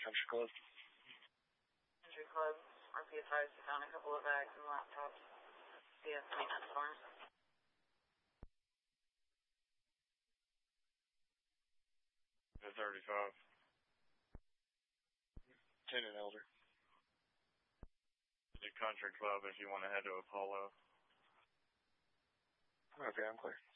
Country Club. Country Club, RP advised to found a couple of bags and laptops. CS maintenance forms. The 35. 10 and elder. The Country Club if you want to head to Apollo. Okay, I'm clear.